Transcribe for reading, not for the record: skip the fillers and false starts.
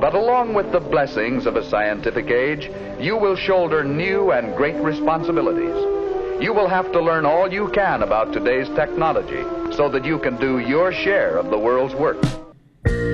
But along with the blessings of a scientific age, you will shoulder new and great responsibilities. You will have to learn all you can about today's technology so that you can do your share of the world's work.